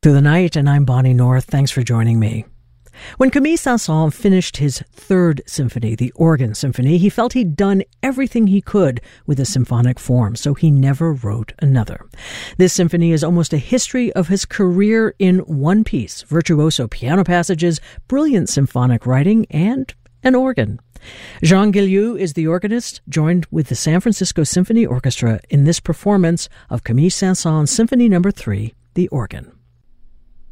Through the Night, and I'm Bonnie North. Thanks for joining me. When Camille Saint-Saëns finished his third symphony, the Organ Symphony, he felt he'd done everything he could with the symphonic form, so he never wrote another. This symphony is almost a history of his career in one piece: virtuoso piano passages, brilliant symphonic writing, and an organ. Jean Guilloux is the organist, joined with the San Francisco Symphony Orchestra in this performance of Camille Saint-Saëns Symphony No. 3, The Organ.